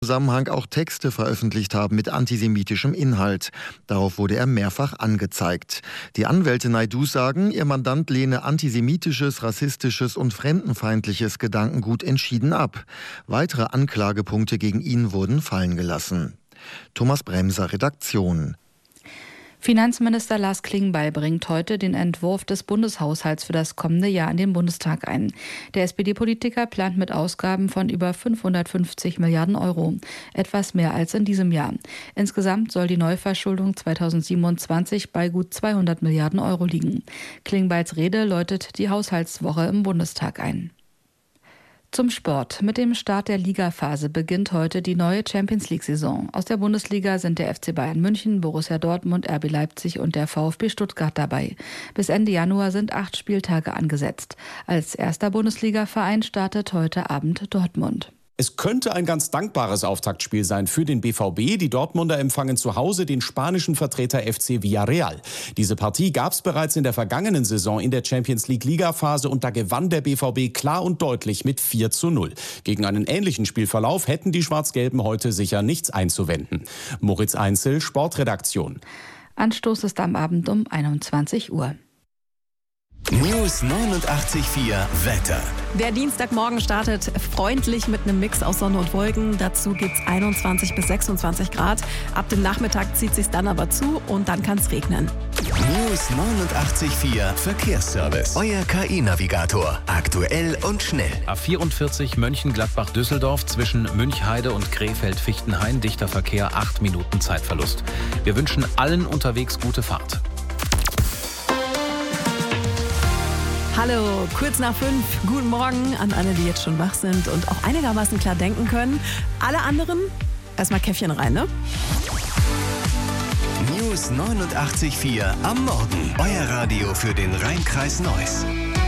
Zusammenhang auch Texte veröffentlicht haben mit antisemitischem Inhalt. Darauf wurde er mehrfach angezeigt. Die Anwälte Naidus sagen, ihr Mandant lehne antisemitisches, rassistisches und fremdenfeindliches Gedankengut entschieden ab. Weitere Anklagepunkte gegen ihn wurden fallen gelassen. Thomas Bremser, Redaktion. Finanzminister Lars Klingbeil bringt heute den Entwurf des Bundeshaushalts für das kommende Jahr in den Bundestag ein. Der SPD-Politiker plant mit Ausgaben von über 550 Milliarden Euro, etwas mehr als in diesem Jahr. Insgesamt soll die Neuverschuldung 2027 bei gut 200 Milliarden Euro liegen. Klingbeils Rede läutet die Haushaltswoche im Bundestag ein. Zum Sport. Mit dem Start der Ligaphase beginnt heute die neue Champions-League-Saison. Aus der Bundesliga sind der FC Bayern München, Borussia Dortmund, RB Leipzig und der VfB Stuttgart dabei. Bis Ende Januar sind 8 Spieltage angesetzt. Als erster Bundesliga-Verein startet heute Abend Dortmund. Es könnte ein ganz dankbares Auftaktspiel sein für den BVB. Die Dortmunder empfangen zu Hause den spanischen Vertreter FC Villarreal. Diese Partie gab es bereits in der vergangenen Saison in der Champions-League-Ligaphase und da gewann der BVB klar und deutlich mit 4:0. Gegen einen ähnlichen Spielverlauf hätten die Schwarz-Gelben heute sicher nichts einzuwenden. Moritz Einzel, Sportredaktion. Anstoß ist am Abend um 21 Uhr. News 89.4 Wetter. Der Dienstagmorgen startet freundlich mit einem Mix aus Sonne und Wolken. Dazu gibt's 21 bis 26 Grad. Ab dem Nachmittag zieht sich's dann aber zu und dann kann's regnen. News 89.4 Verkehrsservice. Euer KI-Navigator. Aktuell und schnell. A44 Mönchengladbach-Düsseldorf zwischen Münchheide und Krefeld-Fichtenhain. Dichter Verkehr, 8 Minuten Zeitverlust. Wir wünschen allen unterwegs gute Fahrt. Hallo, kurz nach 5. Guten Morgen an alle, die jetzt schon wach sind und auch einigermaßen klar denken können. Alle anderen, erstmal Käffchen rein, ne? News 89.4 am Morgen. Euer Radio für den Rhein-Kreis Neuss.